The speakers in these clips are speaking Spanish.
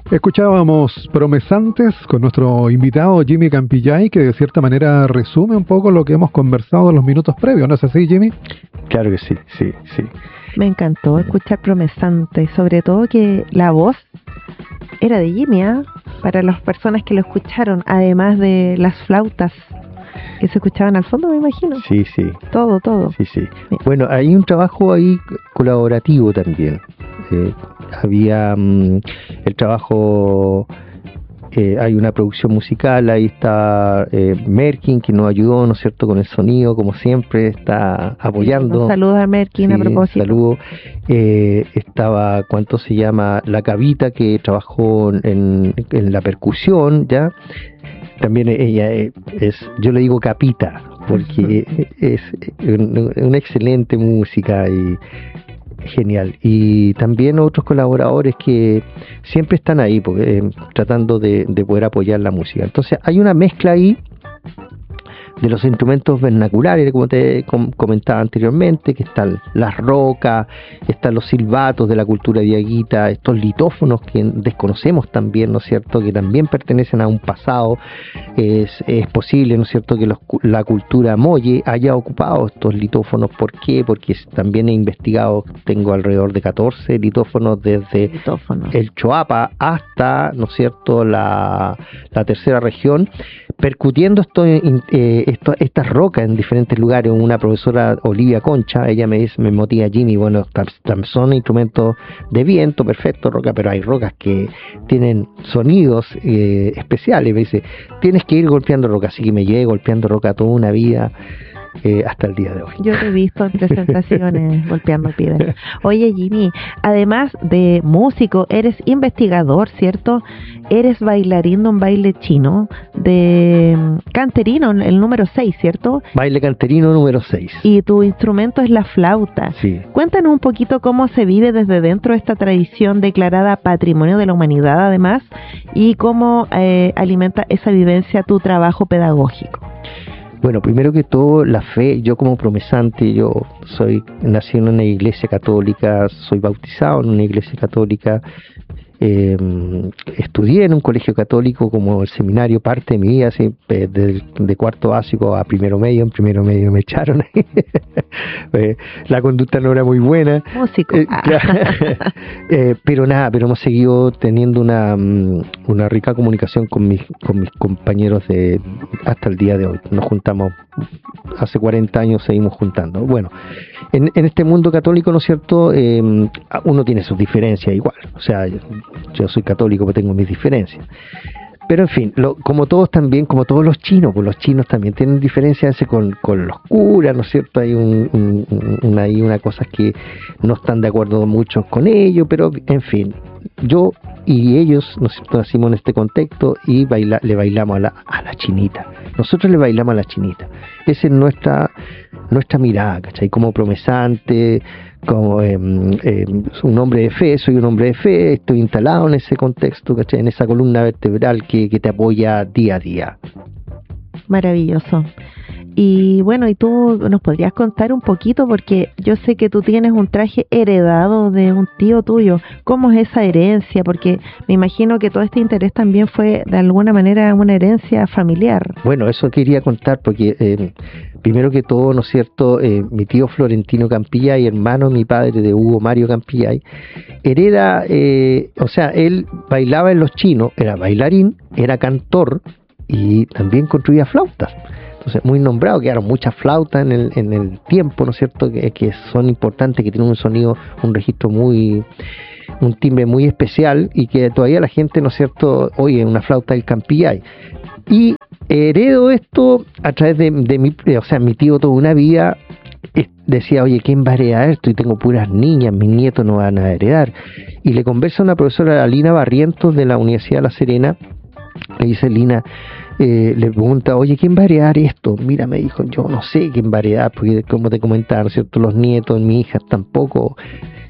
Escuchábamos Promesantes con nuestro invitado Jimmy Campillay, que de cierta manera resume un poco lo que hemos conversado en los minutos previos, ¿no es así, Jimmy? Claro que sí, sí, sí. Me encantó escuchar Promesantes, sobre todo que la voz era de Jimmy, ¿eh? Para las personas que lo escucharon, además de las flautas que se escuchaban al fondo, me imagino. Sí, sí. Todo. Sí, sí. Bueno, hay un trabajo ahí colaborativo también. Había el trabajo, hay una producción musical, ahí está Merkin, que nos ayudó, ¿no es cierto?, con el sonido, como siempre, está apoyando. Saludos a Merkin, sí, a propósito. Saludos. Estaba, ¿cuánto se llama? La Cavita, que trabajó en la percusión, ¿ya? También ella yo le digo Capita, porque es una excelente música y genial. Y también otros colaboradores que siempre están ahí tratando de poder apoyar la música. Entonces hay una mezcla ahí de los instrumentos vernaculares, como te comentaba anteriormente, que están las rocas, están los silbatos de la cultura diaguita, estos litófonos que desconocemos también, ¿no es cierto?, que también pertenecen a un pasado. Es posible, ¿no es cierto?, que la cultura molle haya ocupado estos litófonos. ¿Por qué? Porque también he investigado, tengo alrededor de 14 litófonos desde el Choapa hasta, ¿no es cierto?, la tercera región, percutiendo estas rocas en diferentes lugares. Una profesora, Olivia Concha, ella me motiva, Jimmy, bueno, son instrumentos de viento, perfecto, roca, pero hay rocas que tienen sonidos especiales. Me dice, tienes que ir golpeando roca, así que me llevé golpeando roca toda una vida. Hasta el día de hoy. Yo te he visto en presentaciones golpeando piedras. Oye, Jimmy, además de músico, eres investigador, ¿cierto? Eres bailarín de un baile chino, de canterino, el número 6, ¿cierto? Baile canterino número 6. Y tu instrumento es la flauta. Sí. Cuéntanos un poquito cómo se vive desde dentro de esta tradición declarada Patrimonio de la Humanidad, además, y cómo alimenta esa vivencia tu trabajo pedagógico. Bueno, primero que todo, la fe. Yo como promesante, nací en una iglesia católica, soy bautizado en una iglesia católica, estudié en un colegio católico como el seminario, parte de mi vida, así, de cuarto básico a primero medio. En primero medio me echaron. La conducta no era muy buena. Músico. Pero hemos seguido teniendo una rica comunicación con mis compañeros hasta el día de hoy. Nos juntamos, hace 40 años seguimos juntando. Bueno, en este mundo católico, ¿no es cierto?, uno tiene sus diferencias igual. O sea, yo soy católico, pero tengo mis diferencias. Pero en fin, como todos los chinos, pues los chinos también tienen diferencias con los curas, ¿no es cierto? Hay hay una cosa que no están de acuerdo muchos con ellos, pero en fin, yo y ellos, ¿no es cierto?, nacimos en este contexto y le bailamos a la chinita. Nosotros le bailamos a la chinita. Esa es nuestra mirada, ¿cachai? Como promesante, como un hombre de fe, soy un hombre de fe, estoy instalado en ese contexto, ¿cachai?, en esa columna vertebral que te apoya día a día. Maravilloso. Y bueno, y tú nos podrías contar un poquito, porque yo sé que tú tienes un traje heredado de un tío tuyo. ¿Cómo es esa herencia? Porque me imagino que todo este interés también fue de alguna manera una herencia familiar. Bueno, eso quería contar porque primero que todo, ¿no es cierto?, mi tío Florentino Campillay, hermano de mi padre, de Hugo Mario Campillay, hereda, o sea, él bailaba en los chinos, era bailarín, era cantor y también construía flautas. Entonces, muy nombrado, quedaron muchas flautas en el tiempo, ¿no es cierto?, que son importantes, que tienen un sonido, un registro un timbre muy especial, y que todavía la gente, ¿no es cierto?, oye una flauta del Campillay. Y heredo esto a través de mi tío toda una vida decía, oye, ¿quién va a heredar esto? Y tengo puras niñas, mis nietos no van a heredar. Y le conversa a una profesora, Lina Barrientos, de la Universidad de La Serena. Le dice, Lina, le pregunta, oye, ¿quién va a heredar esto? Mira, me dijo, yo no sé quién va a heredar, porque como te comentaba, ¿no es cierto?, los nietos, mis hijas tampoco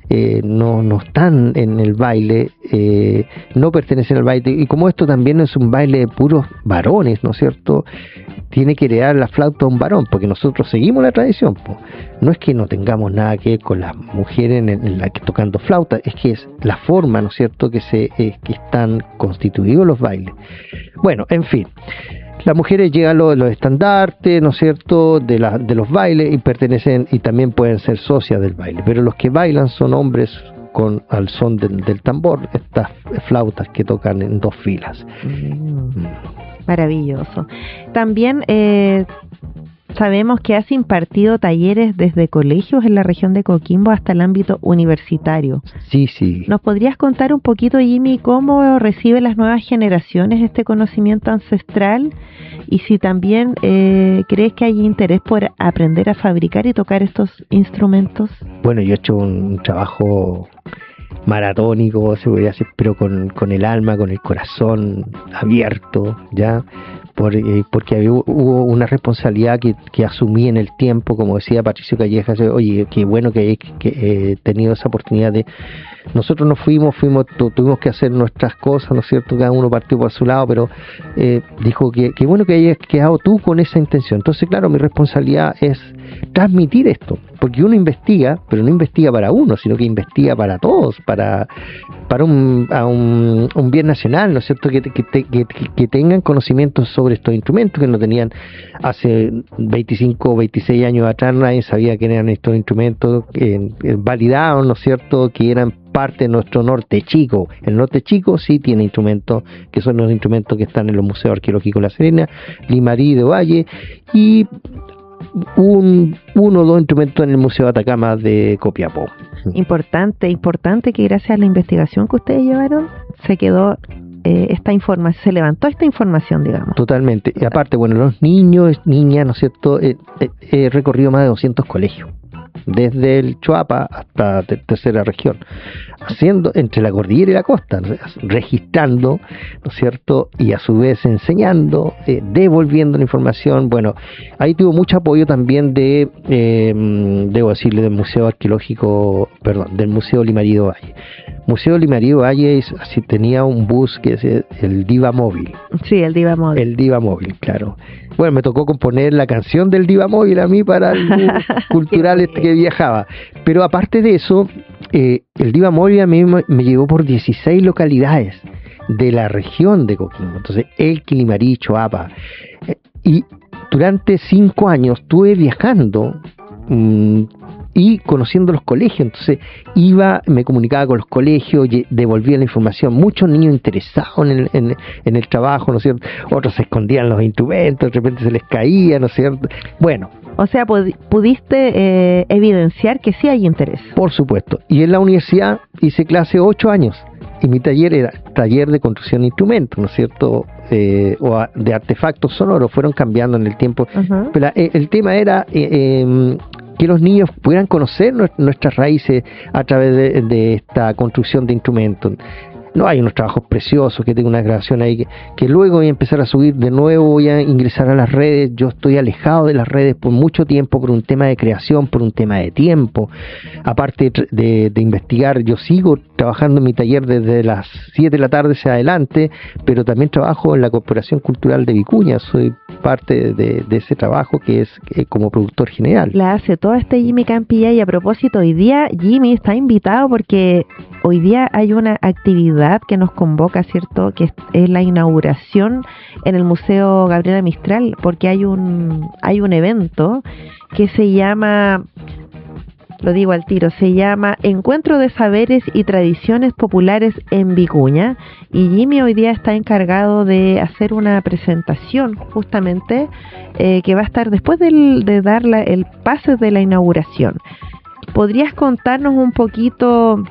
no están en el baile, no pertenecen al baile, y como esto también es un baile de puros varones, ¿no es cierto?, tiene que heredar la flauta a un varón, porque nosotros seguimos la tradición, po. No es que no tengamos nada que ver con las mujeres en la que tocando flauta, es que es la forma, ¿no es cierto?, que están constituidos los bailes. Bueno, en fin, las mujeres llegan los estandartes, ¿no es cierto?, de los bailes, y pertenecen, y también pueden ser socias del baile, pero los que bailan son hombres al son del tambor, estas flautas que tocan en 2 filas. Maravilloso. También sabemos que has impartido talleres desde colegios en la región de Coquimbo hasta el ámbito universitario. Sí. ¿Nos podrías contar un poquito, Jimmy, cómo reciben las nuevas generaciones este conocimiento ancestral? Y si también crees que hay interés por aprender a fabricar y tocar estos instrumentos. Bueno, yo he hecho un trabajo maratónico, se podría decir, pero con el alma, con el corazón abierto, ya, porque hubo una responsabilidad que asumí en el tiempo, como decía Patricio Callejas. Oye, qué bueno que he tenido esa oportunidad de... Nosotros nos fuimos, tuvimos que hacer nuestras cosas, ¿no es cierto?, cada uno partió por su lado, pero dijo que bueno que hayas quedado tú con esa intención. Entonces, claro, mi responsabilidad es transmitir esto, porque uno investiga, pero no investiga para uno, sino que investiga para todos, para un bien nacional, ¿no es cierto?, que tengan conocimientos sobre estos instrumentos que no tenían hace 25 o 26 años atrás. Nadie sabía que eran estos instrumentos validados, ¿no es cierto?, que eran parte de nuestro norte chico. El norte chico sí tiene instrumentos, que son los instrumentos que están en los museos arqueológicos de La Serena, Limarí de Valle, y uno o dos instrumentos en el Museo de Atacama de Copiapó. Importante que gracias a la investigación que ustedes llevaron se quedó esta información, se levantó esta información, digamos. Totalmente. Y aparte, bueno, los niños, niñas, ¿no es cierto?, he recorrido más de 200 colegios, desde el Choapa hasta tercera región, haciendo entre la cordillera y la costa, registrando, ¿no es cierto?, y a su vez enseñando, devolviendo la información. Bueno, ahí tuvo mucho apoyo también debo decirle, del Museo Arqueológico, del Museo Limarí de Valle. Museo Limarí de Valle así tenía un bus que es el Diva Móvil. Sí, el Diva Móvil. El Diva Móvil, claro. Bueno, me tocó componer la canción del Diva Móvil a mí para el cultural que viajaba. Pero aparte de eso, el Diva Móvil a mí me llevó por 16 localidades de la región de Coquimbo. Entonces, Elqui, Limarí, Choapa. Y durante 5 años estuve viajando y conociendo los colegios. Entonces me comunicaba con los colegios, devolvía la información. Muchos niños interesados en el trabajo, ¿no es cierto? Otros se escondían los instrumentos, de repente se les caía, ¿no es cierto? Bueno, o sea, pudiste evidenciar que sí hay interés. Por supuesto. Y en la universidad hice clase 8 años. Y mi taller era taller de construcción de instrumentos, ¿no es cierto?, o de artefactos sonoros. Fueron cambiando en el tiempo. Uh-huh. Pero el tema era que los niños pudieran conocer nuestras raíces a través de esta construcción de instrumentos. No, hay unos trabajos preciosos, que tengo una grabación ahí que luego voy a empezar a subir de nuevo, voy a ingresar a las redes. Yo estoy alejado de las redes por mucho tiempo, por un tema de creación, por un tema de tiempo. Aparte de investigar, yo sigo trabajando en mi taller desde las 7 de la tarde hacia adelante, pero también trabajo en la Corporación Cultural de Vicuña. Soy parte de ese trabajo, que es como productor general. La hace todo Jimmy Campillay. Y a propósito, hoy día Jimmy está invitado porque hoy día hay una actividad que nos convoca, ¿cierto?, que es la inauguración en el Museo Gabriela Mistral, porque hay un evento que se llama, lo digo al tiro, se llama Encuentro de Saberes y Tradiciones Populares en Vicuña, y Jimmy hoy día está encargado de hacer una presentación justamente que va a estar después de dar el pase de la inauguración. ¿Podrías contarnos un poquito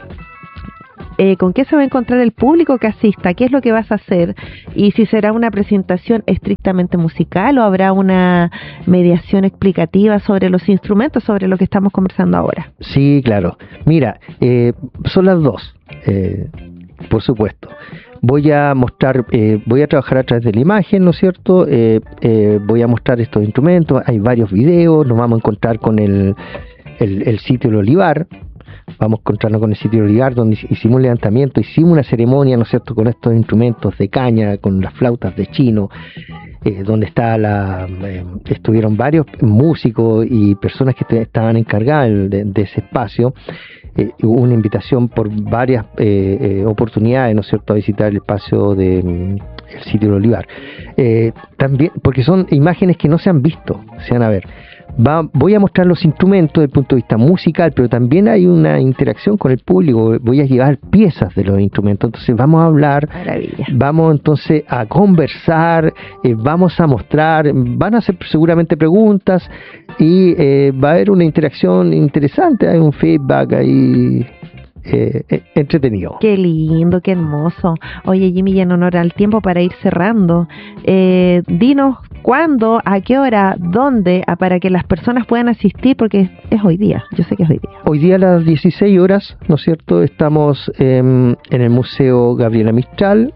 con qué se va a encontrar el público que asista? ¿Qué es lo que vas a hacer? Y si será una presentación estrictamente musical o habrá una mediación explicativa sobre los instrumentos, sobre lo que estamos conversando ahora. Sí, claro. Mira, son las dos, por supuesto. Voy a mostrar, voy a trabajar a través de la imagen, ¿no es cierto? Voy a mostrar estos instrumentos. Hay varios videos. Nos vamos a encontrar con el sitio El Olivar, vamos a encontrarnos con el sitio de Olivar, donde hicimos un levantamiento, hicimos una ceremonia, ¿no es cierto?, con estos instrumentos de caña, con las flautas de chino, donde estuvieron varios músicos y personas que estaban encargadas de ese espacio. Hubo una invitación por varias oportunidades, ¿no es cierto?, a visitar el espacio el sitio del Olivar. También, porque son imágenes que no se han visto, se van a ver. Voy a mostrar los instrumentos desde el punto de vista musical, pero también hay una interacción con el público. Voy a llevar piezas de los instrumentos, entonces vamos a hablar, Maravilla. vamos entonces a conversar, vamos a mostrar, van a hacer seguramente preguntas y va a haber una interacción interesante, hay un feedback ahí entretenido. Qué lindo, qué hermoso. Oye, Jimmy, y en honor al tiempo para ir cerrando, dinos cuándo, a qué hora, dónde, para que las personas puedan asistir, porque es hoy día, yo sé que es hoy día. Hoy día a las 16 horas, ¿no es cierto?, estamos en el Museo Gabriela Mistral.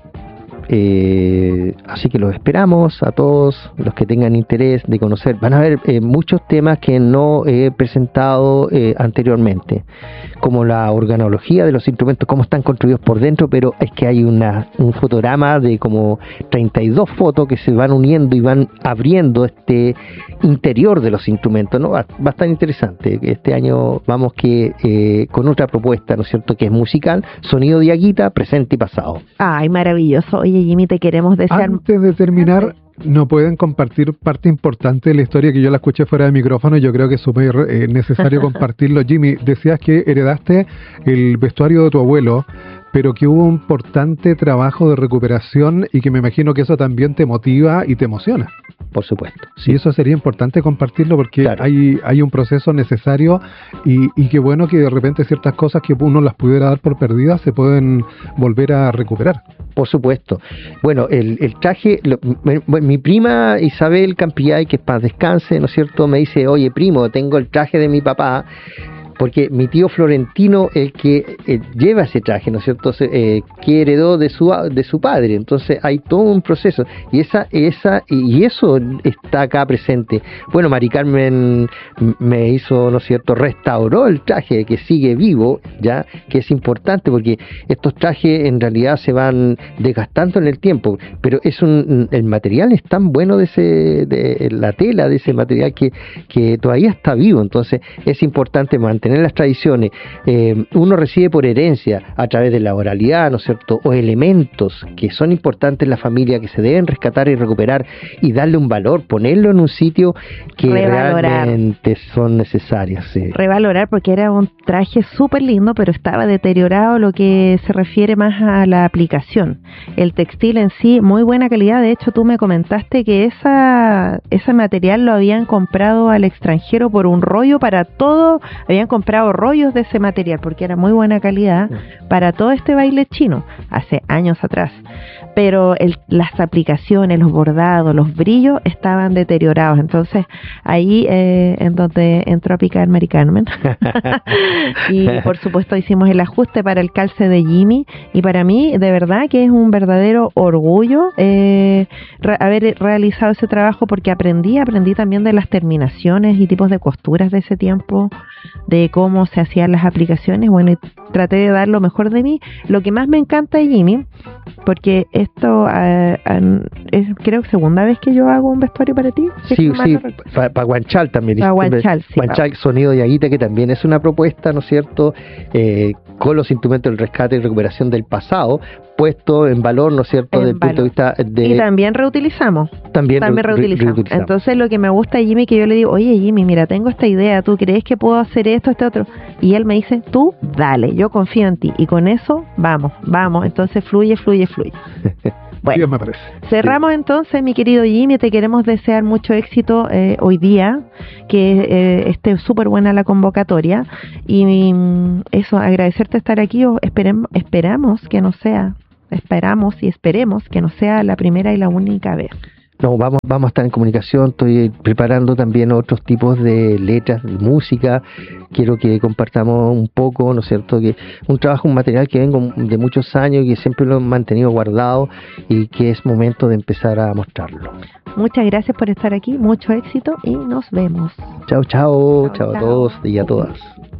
Así que los esperamos a todos los que tengan interés de conocer. Van a haber muchos temas que no he presentado anteriormente, como la organología de los instrumentos, cómo están construidos por dentro, pero es que hay un fotograma de como 32 fotos que se van uniendo y van abriendo este interior de los instrumentos, ¿no? Va a estar interesante. Este año vamos con otra propuesta, ¿no es cierto?, que es musical, sonido de Aguita, presente y pasado. Ay, maravilloso. Oye, Jimmy, te queremos desear... Antes de terminar, ¿no pueden compartir parte importante de la historia que yo la escuché fuera de micrófono y yo creo que es súper necesario compartirlo? Jimmy, decías que heredaste el vestuario de tu abuelo, pero que hubo un importante trabajo de recuperación y que me imagino que eso también te motiva y te emociona. Por supuesto. Sí, eso sería importante compartirlo porque claro, hay un proceso necesario y qué bueno que de repente ciertas cosas que uno las pudiera dar por perdidas se pueden volver a recuperar. Por supuesto. Bueno, el traje, mi prima Isabel Campillay, que paz descanse, ¿no es cierto?, me dice, oye primo, tengo el traje de mi papá, porque mi tío Florentino, el que lleva ese traje, ¿no es cierto?, que heredó de su padre. Entonces hay todo un proceso y eso está acá presente. Bueno, Mari Carmen me hizo, ¿no es cierto?, restauró el traje, que sigue vivo, ya, que es importante porque estos trajes en realidad se van desgastando en el tiempo, pero el material es tan bueno de la tela de ese material que todavía está vivo. Entonces es importante mantener las tradiciones. Uno recibe por herencia a través de la oralidad, ¿no es cierto?, o elementos que son importantes en la familia, que se deben rescatar y recuperar y darle un valor, ponerlo en un sitio que realmente son necesarios. Sí. Revalorar, porque era un traje súper lindo, pero estaba deteriorado, lo que se refiere más a la aplicación. El textil en sí, muy buena calidad. De hecho, tú me comentaste que ese material lo habían comprado al extranjero por un rollo para todo, habían comprado rollos de ese material porque era muy buena calidad para todo este baile chino hace años atrás, pero las aplicaciones, los bordados, los brillos estaban deteriorados. Entonces ahí en donde entró a picar Mari Carmen y por supuesto hicimos el ajuste para el calce de Jimmy, y para mí de verdad que es un verdadero orgullo haber realizado ese trabajo, porque aprendí también de las terminaciones y tipos de costuras de ese tiempo, de cómo se hacían las aplicaciones. Bueno, y traté de dar lo mejor de mí. Lo que más me encanta de Jimmy, porque esto es creo que segunda vez que yo hago un vestuario para ti. Sí, para Guanchal también. Para Guanchal, sí. Guanchal, sonido de Aguita, que también es una propuesta, ¿no es cierto?, con los instrumentos del rescate y recuperación del pasado, puesto en valor, ¿no es cierto?, desde el punto de vista de... Y también reutilizamos. También reutilizamos. Entonces lo que me gusta de Jimmy, que yo le digo, oye Jimmy, mira, tengo esta idea, ¿tú crees que puedo hacer esto, este otro? Y él me dice, tú dale, yo confío en ti. Y con eso, vamos. Entonces fluye. Bueno, me parece. Cerramos entonces, mi querido Jimmy, te queremos desear mucho éxito hoy día, que esté súper buena la convocatoria, y eso, agradecerte estar aquí. Esperamos que no sea, esperemos que no sea la primera y la única vez. No, vamos a estar en comunicación. Estoy preparando también otros tipos de letras, de música. Quiero que compartamos un poco, ¿no es cierto?, que un material que vengo de muchos años y que siempre lo he mantenido guardado y que es momento de empezar a mostrarlo. Muchas gracias por estar aquí, mucho éxito y nos vemos. Chao a todos y a todas.